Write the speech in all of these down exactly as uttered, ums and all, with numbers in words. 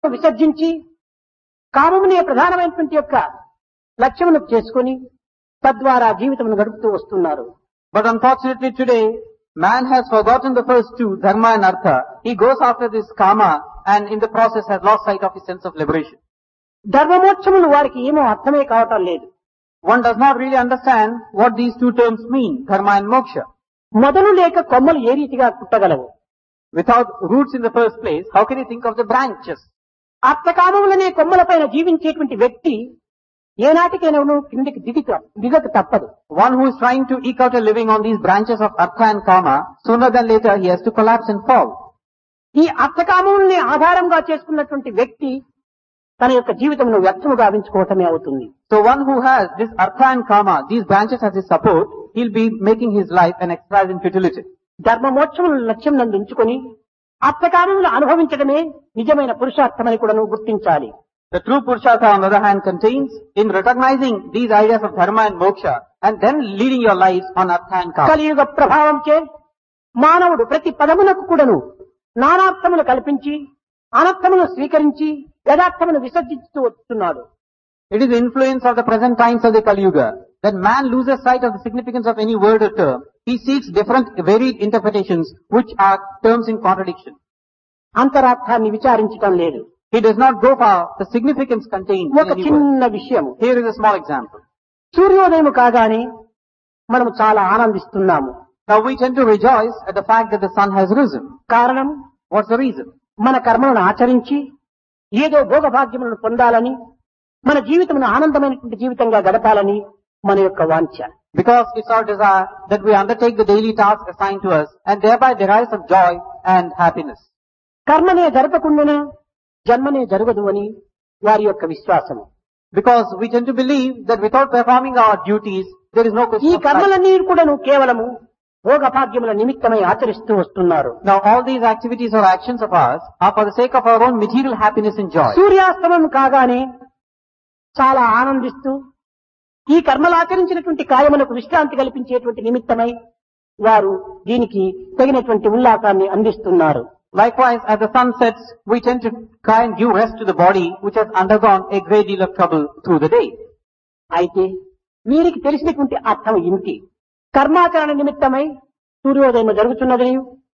విసర్జించి కామమునే ప్రధానమైనటువంటి యొక్క లక్ష్యమును చేసుకొని తద్వారా జీవితమును గడుపుతూ వస్తున్నారు. But unfortunately today, man has forgotten the first two, dharma and artha. He goes after this kama and in the process has lost sight of his sense of liberation. ధర్మమోక్షములు వారికి ఏమో అర్థమే కావటం లేదు. One does not really understand what these two terms mean, dharma and moksha. మొదలు లేక కొమ్మలు ఏ రీతిగా పుట్టగలవు? Without roots in the first place, how can you think of the branches? అర్థకామములనే కొమ్మలపైన జీవించేటువంటి వ్యక్తి ఏనాటికైనా కిందికి దిగక దిగక తప్పదు. One who is trying to eke out a living on these branches of artha and kama, sooner than later he has to collapse and fall. ఈ అర్థకామముల్ని ఆధారంగా చేసుకున్నటువంటి వ్యక్తి తన యొక్క జీవితమును వ్యర్థము గావించుకోవటమే అవుతుంది. So one who has this artha and kama, these branches as his support, he'll be making his life an exercise in futility. ధర్మమోక్షములను లక్ష్యం నందు ఉంచుకొని అర్థకామములు అనుభవించడమే నిజమైన పురుషార్థమని కూడా నువ్వు గుర్తించాలి. The true Purushartha, on the other hand, contains in recognizing these ideas of dharma and moksha and then leading your lives on artha and kama. కలియుగ ప్రభావం చే మానవుడు ప్రతి పదమునకు కూడాను నానార్థములు కల్పించి అనర్థమును స్వీకరించి యథార్థమును విసర్జిస్తూ వస్తున్నాడు. It is the influence of the present times of the Kali Yuga that man loses sight of the significance of any word or term. He seeks different varied interpretations which are terms in contradiction. అంతరార్థాన్ని విచారించటం లేదు. He does not go for the significance contained in ఒక any word. చిన్న విషయం. Here is a small example. సూర్యోదయం కాగానే మనము చాలా ఆనందిస్తున్నాము. Now we tend to rejoice at the fact that the sun has risen. కారణం What's the reason? మన కర్మలను ఆచరించి ఏదో భోగభాగ్యములను పొందాలని మన జీవితమును ఆనందమైనటువంటి జీవితంగా గడపాలని మన యొక్క వాంఛ. Because it's our desire that we undertake the daily tasks assigned to us and thereby derive some joy and happiness. కర్మనే జరపకుండా జన్మనే జరగదు అని వారి యొక్క విశ్వాసము. Because we tend to believe that without performing our duties, there is no ఈ question of life. కర్మలన్నీ కూడాను కేవలము భోగభాగ్యముల నిమిత్తమై ఆచరిస్తూ వస్తున్నారు. Now all these activities or actions of ours are for the sake of our own material happiness and joy. సూర్యాస్తమం కాగానే చాలా ఆనందిస్తూ ఈ కర్మలు ఆచరించినటువంటి కాయములకు విశ్రాంతి కల్పించేటువంటి నిమిత్తమై వారు దీనికి తగినటువంటి ఉల్లాసాన్ని అందిస్తున్నారు. Likewise, as the sun sets, we tend to try and give rest to the body which has undergone a great deal of trouble through the day. అయితే వీరికి తెలిసినటువంటి అర్థం ఇంటి కర్మాచరణ నిమిత్తమై సూర్యోదయం జరుగుతున్నదని,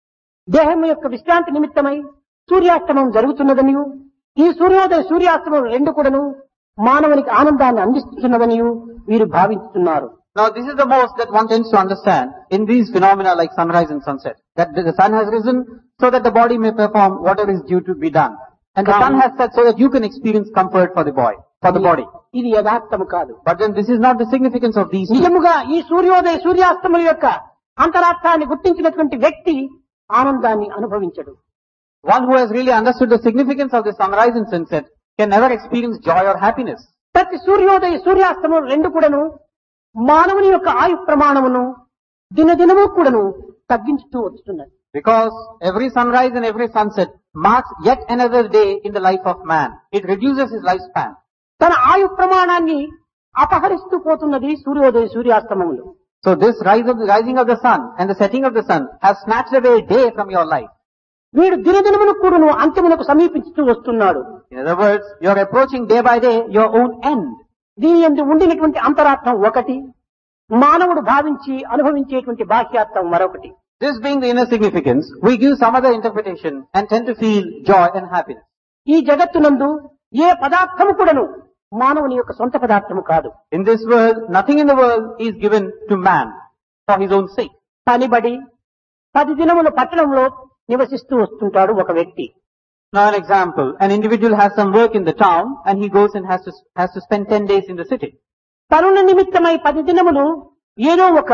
దేహం యొక్క విశ్రాంతి నిమిత్తమై సూర్యాస్తమం జరుగుతున్నదని, ఈ సూర్యోదయ సూర్యాస్తమం రెండు కూడాను మానవునికి ఆనందాన్ని అందిస్తున్నదని వీరు భావిస్తున్నారు. Now this is the most that one tends to understand in these phenomena like sunrise and sunset. That the sun has risen so that the body may perform whatever is due to be done. And the sun has set so that you can experience comfort for the boy, for the body. ఇది యథార్థము కాదు. But then this is not the significance of these two. నిజముగా ఈ సూర్యోదయ సూర్యాస్తముల యొక్క అంతరార్థాన్ని గుర్తించినటువంటి వ్యక్తి ఆనందాన్ని అనుభవించడు. One who has really understood the significance of the sunrise and sunset can never experience joy or happiness. ప్రతి సూర్యోదయ సూర్యాస్తమం రెండు కూడాను మానవుని యొక్క ఆయు ప్రమాణమును దినదినము కూడాను తగ్గించుతూ వస్తున్నది. Because every sunrise and every sunset marks yet another day in the life of man. It reduces his lifespan. తన ఆయు ప్రమాణాన్ని అపహరిస్తూ పోతున్నది సూర్యోదయ సూర్యాస్తమములు. So this rise of the rising of the sun and the setting of the sun has snatched away a day from your life. వీడు దినదినమును కూడాను అంత్యమునకు సమీపిస్తూ వస్తున్నాడు. In other words, you are approaching day by day your own end. దీని యందు ఉండినటువంటి అంతరార్థం ఒకటి, మానవుడు భావించి అనుభవించేటువంటి బాహ్యార్థం మరొకటి. This being the inner significance, we give some other interpretation and tend to feel joy and happiness. ఈ జగత్తునందు ఏ పదార్థము కూడాను మానవుని యొక్క సొంత పదార్థము కాదు. In this world, nothing in the world is given to man for his own sake. పనిబడి పది దినముల పట్టణంలో నివసిస్తూ వస్తుంటాడు ఒక వ్యక్తి. Now an example, an individual has some work in the town and he goes and has to, has to spend ten days in the city. పనుల నిమిత్తమై పది దినములు ఏదో ఒక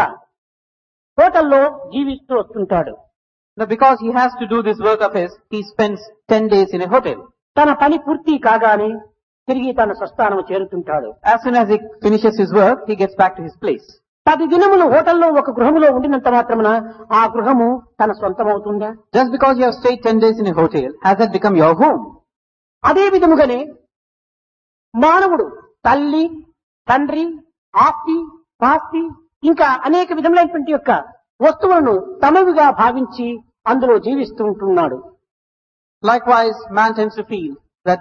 హోటల్లో జీవిస్తూ వస్తుంటాడు. Now because he has to do this work of his, he spends ten days in a hotel. తన పని పూర్తి కాగానే తిరిగి తన స్వస్థానం చేరుతుంటాడు. As soon as he finishes his work, he gets back to his place. పది దినములు హోటల్లో ఒక గృహములో ఉండినంత మాత్రమున ఆ గృహము తన సొంతమవుతుందా? Just because you have stayed ten days in a hotel, has that become your home? అదే విధముగానే మానవుడు తల్లి, తండ్రి, ఆస్తి, పాస్తి ఇంకా అనేక విధములైనటువంటి యొక్క వస్తువులను తమవిగా భావించి అందులో జీవిస్తూ ఉంటున్నాడు. Likewise, man tends to feel